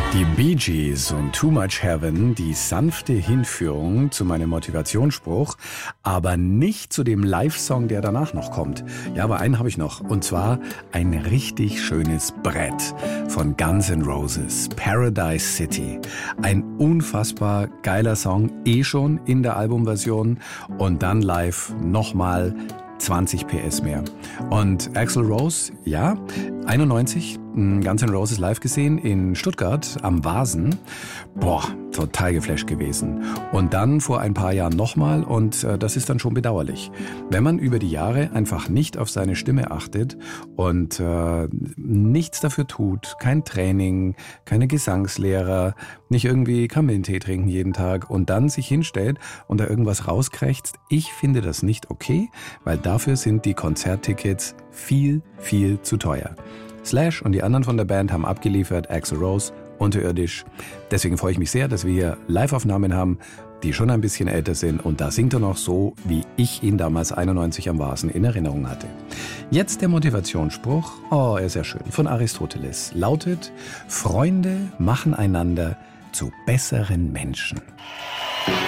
Die Bee Gees und Too Much Heaven, die sanfte Hinführung zu meinem Motivationsspruch, aber nicht zu dem Live-Song, der danach noch kommt. Ja, aber einen habe ich noch, und zwar ein richtig schönes Brett von Guns N' Roses, Paradise City. Ein unfassbar geiler Song, schon in der Albumversion und dann live nochmal 20 PS mehr. Und Axl Rose, ja, 91, Guns N' Roses live gesehen in Stuttgart am Vasen. Boah, total geflasht gewesen. Und dann vor ein paar Jahren nochmal und das ist dann schon bedauerlich. Wenn man über die Jahre einfach nicht auf seine Stimme achtet und nichts dafür tut, kein Training, keine Gesangslehrer, nicht irgendwie Kamillentee trinken jeden Tag und dann sich hinstellt und da irgendwas rauskrächzt, ich finde das nicht okay, weil dafür sind die Konzerttickets viel, viel zu teuer. Slash und die anderen von der Band haben abgeliefert, Axl Rose, unterirdisch. Deswegen freue ich mich sehr, dass wir hier Live-Aufnahmen haben, die schon ein bisschen älter sind. Und da singt er noch so, wie ich ihn damals 91 am Vasen in Erinnerung hatte. Jetzt der Motivationsspruch, er ist ja schön, von Aristoteles. Lautet, Freunde machen einander zu besseren Menschen.